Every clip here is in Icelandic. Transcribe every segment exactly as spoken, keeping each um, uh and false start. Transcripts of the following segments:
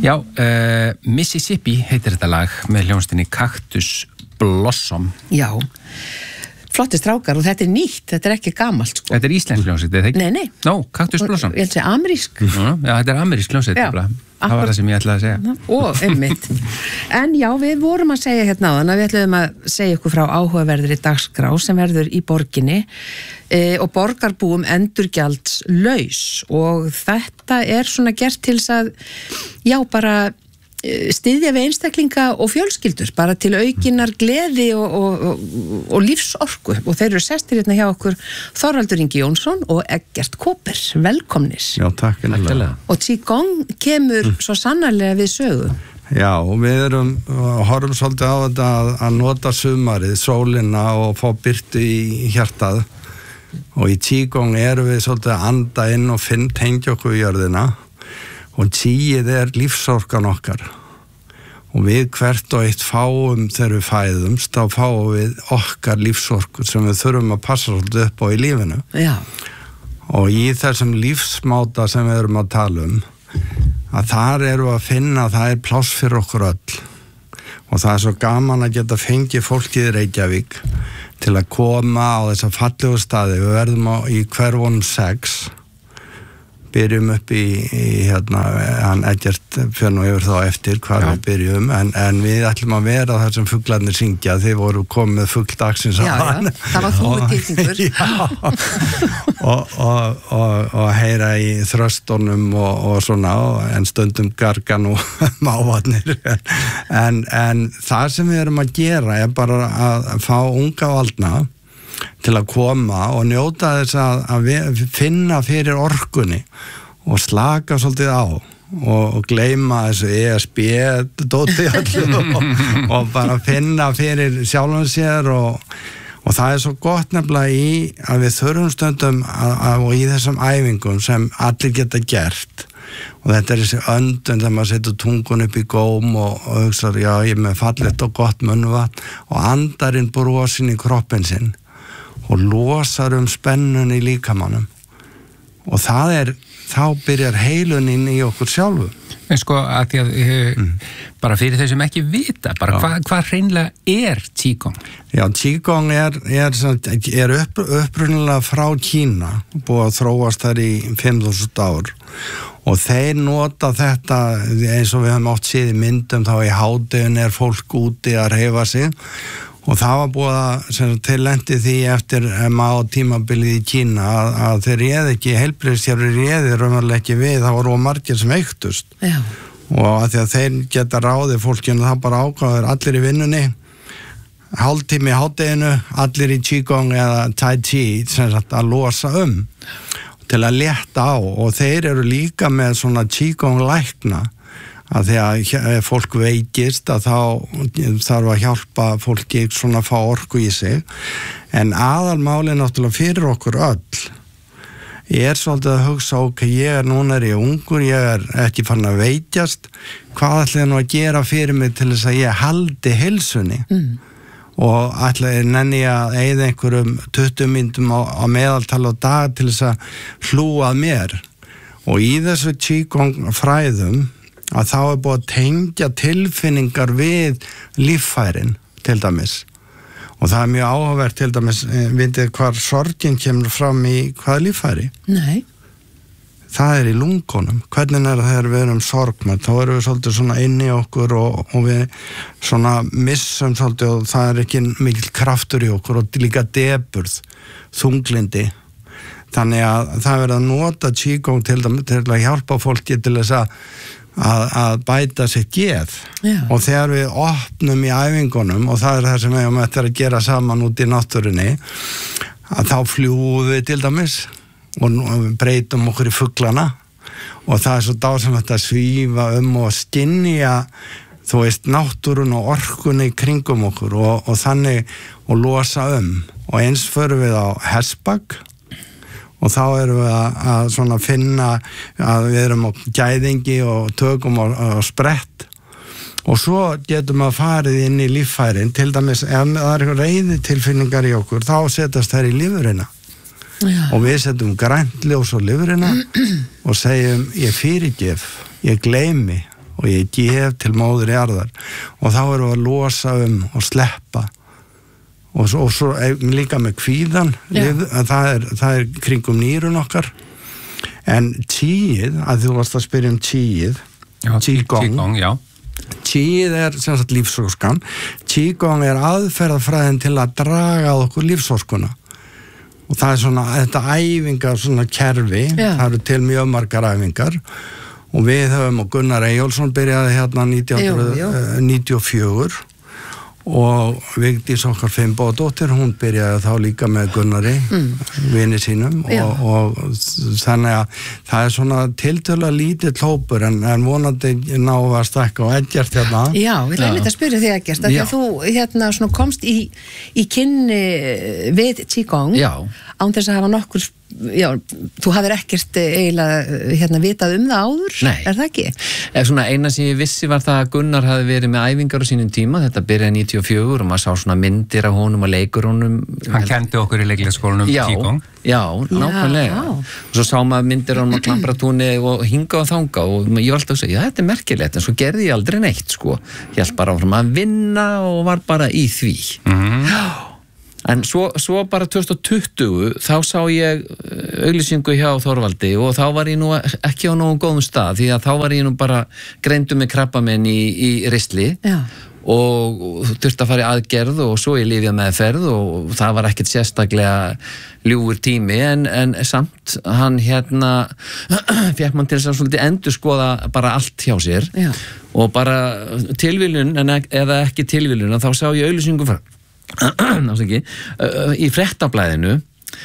Já, uh, Mississippi heitir þetta lag með hljónstinni Cactus Blossom. Já, flotti strákar og þetta er nýtt, þetta er ekki gamalt sko. Þetta er íslensk hljónsveit, eða ekki? Nei, nei. Nó, no, Cactus Blossom. Ég held að segja amerísk. Já, þetta er amerísk hljónsveit. Það var það sem ég ætlaði að segja. Og einmitt. En já, við vorum að segja hérna á þann að við ætlaðum að segja ykkur frá áhugaverðri dagskrá sem verður í borginni e, og borgarbúum endurgjalds laus og þetta er svona gert til þess að já, bara styðja við einstaklinga og fjölskyldur bara til aukinnar gleði og, og, og, og lífsorku og þeir eru sestir hérna hjá okkur Þorvaldur Ingi Jónsson og Eggert Kóper, velkomnir. Já, takk ennilega. Og Qigong kemur mm. svo sannarlega við sögu. Já, og við erum horfum svolítið á þetta að, að nota sumarið, sólina og fá birtu í hjartað og í Qigong erum við svolítið að anda inn og finn tengja okkur í jörðina og tíið er lífsorkan okkar og við hvert og eitt fáum þegar við fæðumst, þá fáum við okkar lífsorku sem við þurfum að passa svolítið upp á í lífinu. Já. Og í þessum lífsmáta sem við erum að tala um, að þar erum við að finna að það er pláss fyrir okkur öll. Og það er svo gaman að geta fengið fólkið í Reykjavík til að koma á þessa fallegu staði. Við verðum á, í hverfum sex. Byrjum upp í, í hérna, hann Eggert fyrir nú yfir þá eftir hvað við byrjum, en, en við ætlum að vera þar sem fuglarnir syngja, þið voru komið með fugl dagsins á hann. Já, já, það var þú með tiltingur. Já, og, og, og, og heyra í þröstunum og, og svona, en stundum gargan og mávarnir. En, en það sem við erum að gera er bara að fá unga valdna til að koma og njóta þess að, að finna fyrir orkunni og slaka svolítið á og, og gleyma þessu E S B dóti og, og bara finna fyrir sjálfum sér og, og það er svo gott nefnilega í að við þurfum stundum að, að, og í þessum æfingum sem allir geta gert og þetta er þessi öndun þegar maður setur tungun upp í góm og, og hugsaður, já, ég er með fallegt og gott munnvatn og andarinn brosin í kroppin sinn og losar um spennun í líkamannum og það er, þá byrjar heilunin í okkur sjálfu. En sko að því að mm. bara fyrir þau sem ekki vita, bara hvað hva hreinlega er Qigong? Já, Qigong er, er, er upp, upprunnilega frá Kína, búið að þróast þar í fimm þúsund ár og þeir nota þetta eins og við höfum oft séð í myndum, þá í hádeginu er fólk úti að hreyfa sig og það var búið að til lendi því eftir má tímabilið í Kína að, að þeir réði ekki, heilbrigðiskerfið réði raunverulega ekki við, það voru margir sem eiktust. Já. Og að því að þeir geta ráðið fólkinu, það bara ákváður allir í vinnunni, hálftími í hádeginu, allir í Qigong eða Tai Chi, sem sagt að losa um, til að létta á og þeir eru líka með svona Qigong lækna að því að fólk veikist að þá þarf að hjálpa fólki svona að fá orku í sig en aðalmáli náttúrulega fyrir okkur öll ég er svolítið að hugsa ok, ég er núna er ég ungur, ég er ekki fann að veikjast hvað ætla ég nú að gera fyrir mig til þess að ég haldi heilsunni mm. og ætla ég nenni að eyða einhverjum tuttugu mínútum á, á meðaltal á dag til þess að hlúa að mér og í þessu Qigong fræðum að þá er búið að tengja tilfinningar við líffærin til dæmis og það er mjög áhugavert til dæmis vitið hvar sorgin kemur fram í hvaða líffæri? Nei. Það er í lungunum. Hvernig er það þegar við erum sorgmenn? Þá erum við svolítið svona inn í okkur og, og við svona missum svolítið og það er ekki mikil kraftur í okkur og líka deburð, þunglindi. Þannig að það verður að nota Qigong til, til að hjálpa fólki til þess að Að, að bæta sér geð Já. Og þegar við opnum í æfingunum og það er það sem við höfum eftir að gera saman út í náttúrunni að þá fljúum við til dæmis og breytum okkur í fuglana og það er svo dásamlegt að svífa um og skynja þú veist náttúrun og orkunni í kringum okkur og, og þannig og losa um og eins förum við á hestbak og þá erum við að, að svona finna að við erum á gæðingi og tökum á, á sprett og svo getum við að farið inn í líffærin til dæmis ef það eru reiði tilfinningar í okkur þá setjast þær í lifurina Já. Og við setjum grænt ljós á lifurina og segjum ég fyrirgef, ég gleymi og og ég gef til móður jarðar og þá erum við að losa um og sleppa og svo, og svo líka með kvíðan lif, það, er, það er kringum nýrun okkar en tíið, að þú varst að spyrja um tíið Qigong, Qigong já. tíið er sem sagt lífsóskan Qigong er aðferðafræðin til að draga okkur lífsóskuna og það er svona, þetta æfingar svona kerfi, já. Það eru til mjög margar æfingar og við höfum og Gunnar Eyjólfsson byrjaði hérna nítján hundruð níutíu og fjögur og Vigdís okkar Finnbogadóttir, hún byrjaði þá líka með Gunnari, mm. vini sínum og, og þannig að það er svona tiltölulega lítið hópur en, en vonandi ná að stakka og Eggert hérna. Já, ég ætla einmitt að spyrja þig Eggert, að þú hérna svona komst í, í kynni við Qigong án þess að hafa nokkur já, þú hafðir ekkert eiginlega hérna vitað um það áður, Nei. Er það ekki? Ef svona eina sem ég vissi var það að Gunnar hafi verið með æfingar á sínum tíma, þetta byrjaði níutíu og fjögur og maður sá svona myndir af honum og leikur honum. Hann kendi okkur í leiklisskólanum Qigong. Já, nákvæmlega. Og svo sá maður myndir af honum á Klambratúni og hinga og þanga og ég var alltaf að segja, já þetta er merkilegt, en svo gerði ég aldrei neitt sko. Ég held bara áfram að vinna og var bara í því. Mm-hmm. En svo, svo bara tvö þúsund og tuttugu þá sá ég auglýsingu hjá Þorvaldi og þá var ég nú ekki á nógu góðum stað því að þá var ég nú bara greindur með krabbamenn í, í ristli Já. og þurfti að fara í aðgerð og svo ég lyfja meðferð og það var ekkert sérstaklega ljúfur tími en, en samt hann hérna fékk mann til þess að svolítið endurskoða bara allt hjá sér Já. Og bara tilviljun en eða ekki tilviljun þá sá ég auglýsingu frá Náttúrulega ekki, í fréttablaðinu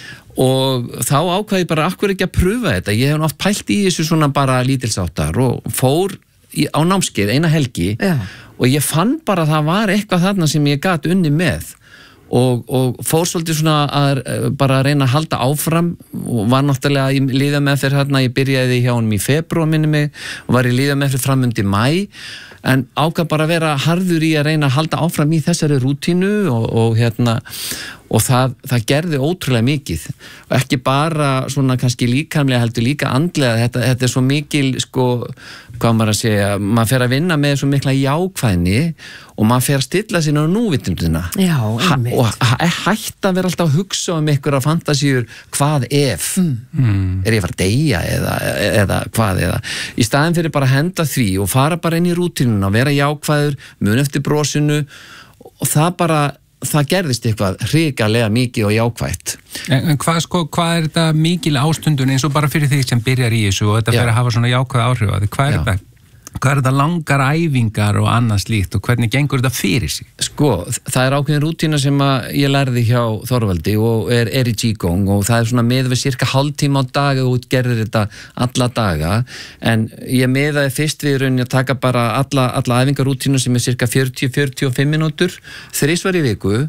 og þá ákvaði bara akkur ekki að pröfa þetta, ég hef oft pælt í þessu svona bara lítilsáttar og fór í, á námskeið eina helgi Já. Og ég fann bara að það var eitthvað þarna sem ég gat unni með og, og fór svolítið svona að bara reyna að halda áfram og var náttúrulega í líða með fyrir hérna, ég byrjaði hjá honum í febrúar minni mig og var í líða með fyrir framundi mæ en ákvað bara að vera harður í að reyna að halda áfram í þessari rútínu og, og hérna og það, það gerði ótrúlega mikið og ekki bara svona kannski líkamlega heldur líka andlega, þetta, þetta er svo mikil sko, hvað maður að segja maður fer að vinna með svo mikla jákvæðni og maður fer að stilla sína á núvitundina Já, einmitt og hætt að vera alltaf að hugsa um einhverja fantasíur hvað ef mm. er ég að fara að deyja eða, eða hvað eða í staðin fyrir bara að henda því og fara bara inn í rútínuna vera jákvæður, mun eftir brosinu og það bara það gerðist eitthvað hrikalega mikið og jákvætt. En, en hvað, sko, hvað er þetta mikil ástundun eins og bara fyrir því sem byrjar í þessu og þetta fyrir að hafa svona jákvæð áhrif að því, hvað er Já. Þetta? Hvað er þetta langar æfingar og annað slíkt og hvernig gengur þetta fyrir sig? Sko, það er ákveðin rútína sem að ég lærði hjá Þorvaldi og er, er í Qigong og það er svona með við cirka hálftíma á dag og gerðir þetta alla daga en ég meðaði fyrst við rauninni að taka bara alla, alla æfingarrútína sem er cirka fjörutíu til fjörutíu og fimm mínútur þrisvar í viku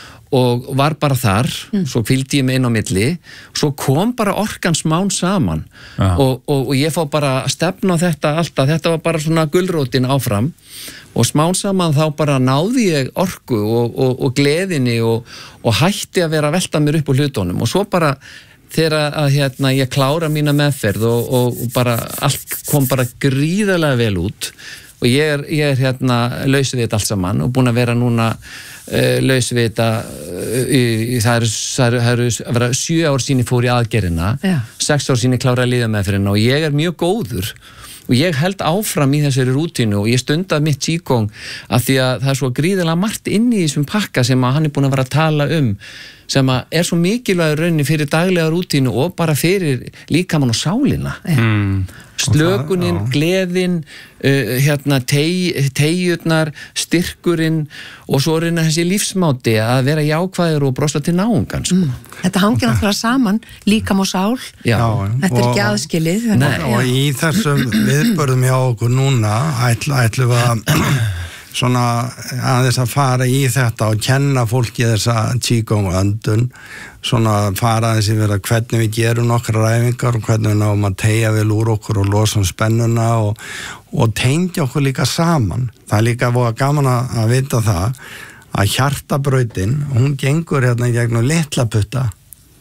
og var bara þar, mm. svo hvíldi ég mig inn á milli, svo kom bara orkan smán saman og, og, og ég fá bara stefna á þetta alltaf, þetta var bara svona gulrótin áfram og smán saman þá bara náði ég orku og, og, og gleðinni og, og hætti að vera að velta mér upp úr hlutunum og svo bara þegar að hérna, ég klára mína meðferð og, og, og bara allt kom bara gríðarlega vel út og ég er, ég er hérna laus við þetta allt saman og búin að vera núna Uh, laus við þetta uh, í, í, það eru, það eru, það eru sjö ár sín ég fór í aðgerina Já. sex ár sín ég kláraði líða með fyrir og ég er mjög góður og ég held áfram í þessari rútínu og ég stundaði mitt Qigong af því að það er svo gríðarlega margt inn í þessum pakka sem að hann er búin að vera að tala um sem að er svo mikilvægur rauninni fyrir daglega rútínu og bara fyrir líkamann og sálina mm. slökunin, það, gleðin uh, hérna teyjurnar, styrkurinn og svo er hérna þessi lífsmáti að vera jákvæður og brosa til náungan sko. mm. Þetta hangir náttúrulega saman líkam og sál Já. Þetta er ekki aðskilið og, og í þessum viðbörðum hjá okkur núna ætl, ætlum við að svona aðeins að fara í þetta og kenna fólki þessa Qigong öndun svona fara aðeins yfir að hvernig við gerum nokkra ræfingar og hvernig við náum að teygja vel úr okkur og losa um spennuna og, og tengja okkur líka saman það er líka voða gaman að, að vita það að hjartabrautin hún gengur hérna í gegnum litla putta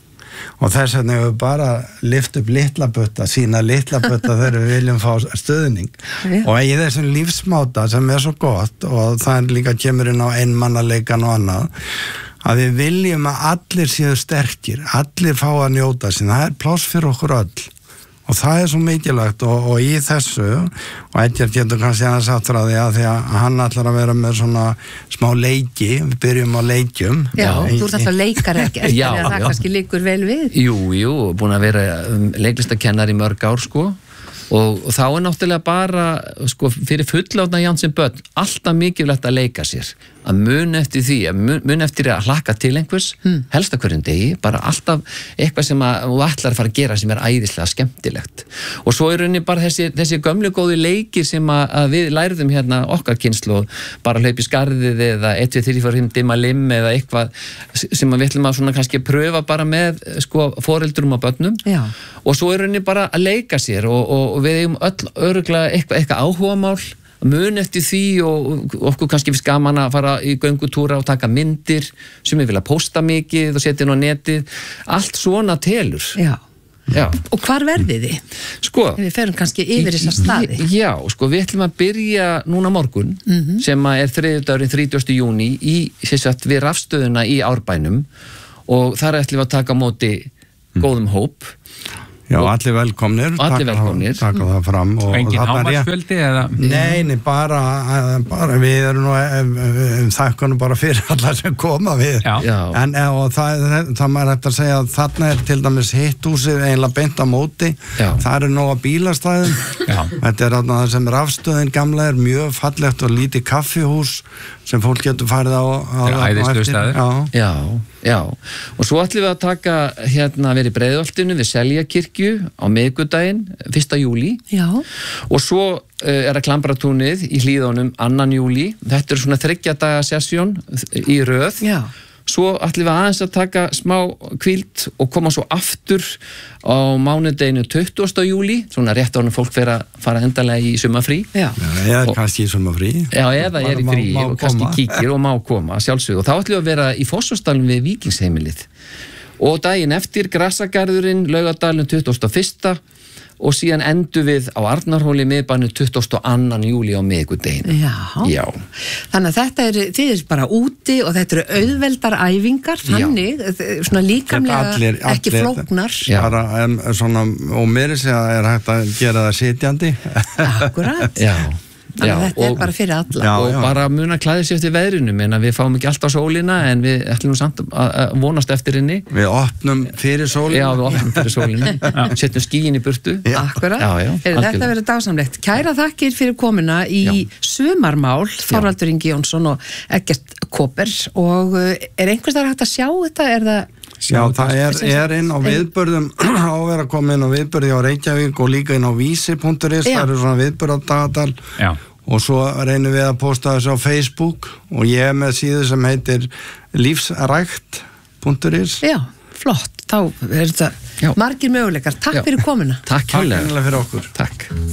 og þess vegna hefur bara lyft upp litla butta, sína litla butta þegar við viljum fá stuðning Já. og í þessum lífsmáta sem er svo gott og það er líka kemur inn á einmannaleikan og annað að við viljum að allir séu sterkir, allir fá að njóta sín, það er pláss fyrir okkur öll og það er svo mikilvægt og, og í þessu og eitthvað getur kannski hann sagt frá því að því að hann ætlar að vera með svona smá leiki, við byrjum á leikjum Já, í, þú ert alltaf leikar ekki Já, en það já. kannski líkur vel við Jú, jú, búin að vera leiklistakennar í mörg ár sko og, og þá er náttúrulega bara sko fyrir fullátna Janssen börn alltaf mikilvægt að leika sér að mun eftir því, að mun, mun eftir að hlakka til einhvers, hmm. helst að hverjum degi bara alltaf eitthvað sem að þú ætlar að fara að gera sem er æðislega skemmtilegt og svo er rauninni bara þessi, þessi gömlu góðu leiki sem að, að við lærðum hérna okkar kynslu bara hlaupi skarðið eða eitt, tvö, þrjú, fjórir, fimm, dimma lim eða eitthvað sem að við ætlum að svona kannski pröfa bara með sko foreldrum og börnum Já. og svo er rauninni bara að leika sér og, og, og við eigum öll öruglega eitthvað, eitthvað áhugamál mun eftir því og okkur kannski við skaman að fara í göngutúra og taka myndir sem við vilja posta mikið og setja inn á netið allt svona telur Já. Já. Og hvar verðið þið? Sko, Við ferum kannski yfir þessar staði Já, sko við ætlum að byrja núna morgun mm-hmm. sem að er þriðjudagurinn þrítugasta júní í, sem sagt, við rafstöðuna í Árbænum og þar ætlum við að taka á móti mm. góðum hóp Já, allir velkomnir Allir velkomnir taka það fram og, og engin og hámarksfjöldi eða Nei, nei, bara, bara við erum nú þakkanum bara fyrir alla sem koma við Já. Já. en og það, það maður hægt að segja að þarna er til dæmis hitthúsið eiginlega beint á móti Já. það eru nóga bílastæðum Já. þetta er þarna það sem rafstöðin gamla er mjög fallegt og lítið kaffihús sem fólk getur farið á, á, Já, á æðislegur eftir. staður. Já. Já, já, og svo ætlum við að taka hérna verið Breiðholtinu við Seljakirkju á miðvikudaginn fyrsta júlí Já. og svo uh, er að Klambratúnið í Hlíðunum annan júlí, þetta er svona þriggja daga sessjón í röð Já. svo ætlum við aðeins að taka smá hvíld og koma svo aftur á mánudeginu tuttugasta júlí svona rétt á hann fólk fyrir að fara endalega í sumafrí Já. Já, ég er kannski í sumafrí Já, eða er í Má- frí má og kannski koma. kíkir og má koma sjálfsög og þá ætlum við að vera í Fossvogsdalnum við Víkingsheimilið og daginn eftir Grassagarðurinn Laugardalinn tuttugasta og fyrsta og síðan endur við á Arnarhóli miðbænu tuttugasta og annan júlí á miðvikudaginn Já. Já. Þannig að þetta er, þið er bara úti og þetta eru auðveldar æfingar þannig, svona líkamlega Þetta allir- ekki allir- flóknar bara, um, svona, og mér er segja er hægt að gera það sitjandi Akkurat Já. Þannig Já, að þetta er og- bara fyrir alla Já, og já. bara mun að klæða sér eftir veðrinu en við fáum ekki alltaf sólina en við ætlum nú samt að að vonast eftir henni Við opnum fyrir sólina Já, við opnum fyrir sólina setjum skíin í burtu Akkurat, Já, já, Heyrðu, þetta algjörlega. verður dásamlegt. Kæra þakkir fyrir komuna í sumarmál, Þorvaldur Ingi Jónsson og Eggert Kóper og uh, er einhvers þar hægt að sjá þetta? Er það... Já, það er, er inn á viðbörðum á að vera að koma inn á viðbörði á Reykjavík og líka inn á vísi punktur is Já. það eru svona viðbörðardagatal Já. og svo reynum við að posta þessu á Facebook og ég er með síðu sem heitir lífsrækt punktur is Já, flott, þá er þetta Já. margir möguleikar. Takk Já. fyrir komuna. Takk Takk hérlega fyrir okkur Takk